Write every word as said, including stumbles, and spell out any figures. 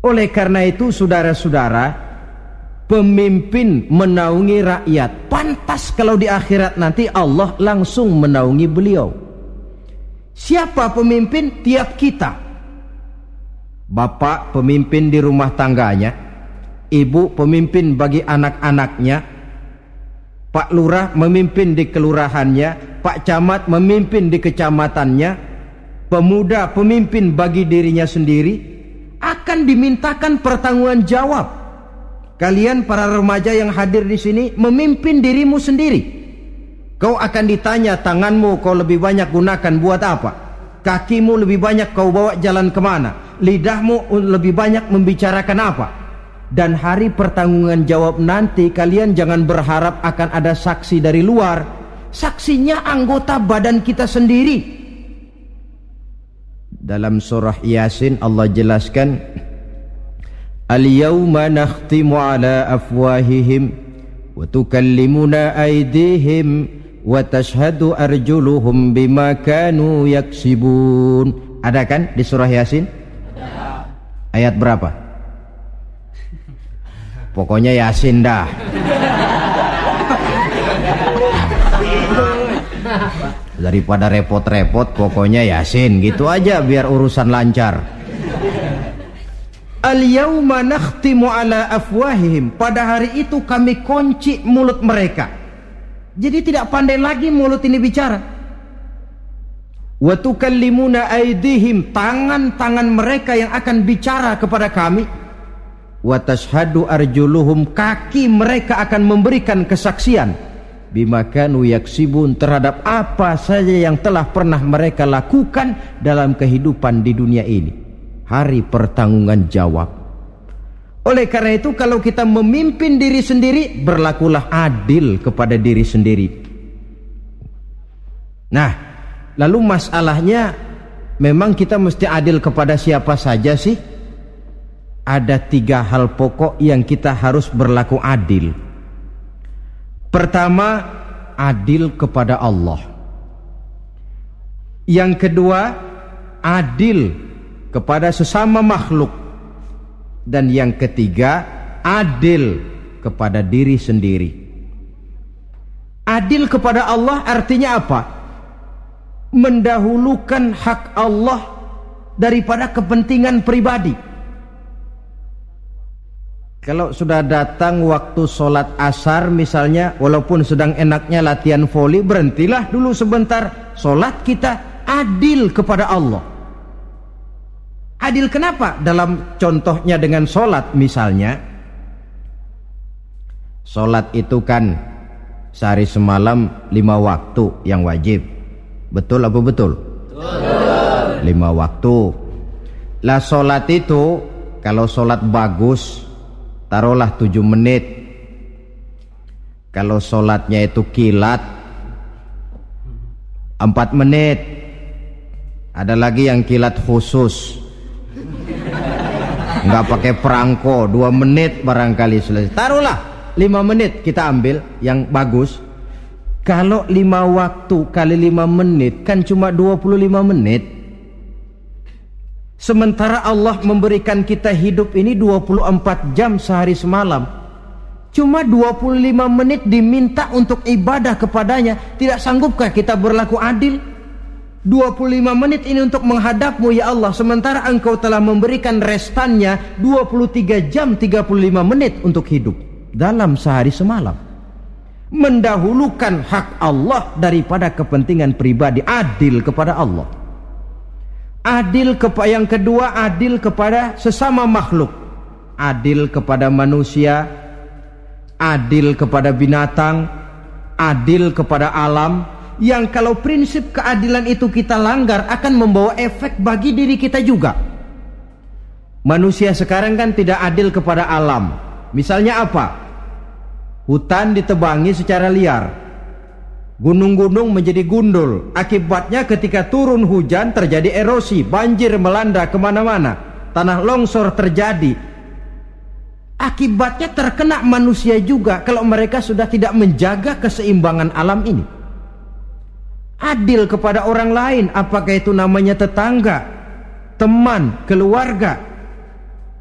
Oleh karena itu saudara-saudara, pemimpin menaungi rakyat, pantas kalau di akhirat nanti Allah langsung menaungi beliau. Siapa pemimpin? Tiap kita. Bapak pemimpin di rumah tangganya, ibu pemimpin bagi anak-anaknya, Pak Lurah memimpin di kelurahannya, Pak Camat memimpin di kecamatannya, pemuda pemimpin bagi dirinya sendiri. Akan dimintakan pertanggungan jawab. Kalian para remaja yang hadir di sini memimpin dirimu sendiri. Kau akan ditanya, tanganmu kau lebih banyak gunakan buat apa? Kakimu lebih banyak kau bawa jalan kemana? Lidahmu lebih banyak membicarakan apa? Dan hari pertanggungan jawab nanti kalian jangan berharap akan ada saksi dari luar. Saksinya anggota badan kita sendiri. Dalam surah Yasin Allah jelaskan, Al-yawma nakhtimu ala afwahihim wa tukallimuna aydihim wa tashhadu arjuluhum bima kanu yaksibun. Ada kan di surah Yasin? Ada. Ayat berapa? Pokoknya Yasin dah. Daripada repot-repot, pokoknya Yasin gitu aja biar urusan lancar. Al-yawma nakhtimu ala afwahihim. Pada hari itu kami kunci mulut mereka. Jadi tidak pandai lagi mulut ini bicara. Wa tukallimuna aydihim. Tangan-tangan mereka yang akan bicara kepada kami. Wa tashhadu arjuluhum. Kaki mereka akan memberikan kesaksian bima kanu yaksibun, terhadap apa saja yang telah pernah mereka lakukan dalam kehidupan di dunia ini. Hari pertanggungan jawab. Oleh karena itu kalau kita memimpin diri sendiri, berlakulah adil kepada diri sendiri. Nah, lalu masalahnya memang kita mesti adil kepada siapa saja sih? Ada tiga hal pokok yang kita harus berlaku adil. Pertama, adil kepada Allah. Yang kedua, adil kepada sesama makhluk. Dan yang ketiga, adil kepada diri sendiri. Adil kepada Allah artinya apa? Mendahulukan hak Allah daripada kepentingan pribadi. Kalau sudah datang waktu sholat asar misalnya, walaupun sedang enaknya latihan voli, berhentilah dulu sebentar. Sholat kita adil kepada Allah. Adil kenapa? Dalam contohnya dengan sholat misalnya, sholat itu kan sehari semalam lima waktu yang wajib. Betul apa betul? Betul. Lima waktu. Lah sholat itu kalau sholat bagus, taruhlah tujuh menit. Kalau sholatnya itu kilat, empat menit. Ada lagi yang kilat khusus, nggak pakai perangko, dua menit barangkali selesai. Taruhlah lima menit kita ambil yang bagus. Kalau lima waktu kali lima menit kan cuma dua puluh lima menit. Sementara Allah memberikan kita hidup ini dua puluh empat jam sehari semalam. Cuma dua puluh lima menit diminta untuk ibadah kepadanya. Tidak sanggupkah kita berlaku adil? dua puluh lima menit ini untuk menghadapmu ya Allah. Sementara engkau telah memberikan restannya dua puluh tiga jam tiga puluh lima menit untuk hidup dalam sehari semalam. Mendahulukan hak Allah daripada kepentingan pribadi. Adil kepada Allah. Adil kepada yang kedua, adil kepada sesama makhluk. Adil kepada manusia, adil kepada binatang, adil kepada alam. Yang kalau prinsip keadilan itu kita langgar akan membawa efek bagi diri kita juga. Manusia sekarang kan tidak adil kepada alam. Misalnya apa? Hutan ditebangi secara liar. Gunung-gunung menjadi gundul. Akibatnya ketika turun hujan terjadi erosi, banjir melanda kemana-mana, tanah longsor terjadi. Akibatnya terkena manusia juga kalau mereka sudah tidak menjaga keseimbangan alam ini. Adil kepada orang lain, apakah itu namanya tetangga, teman, keluarga.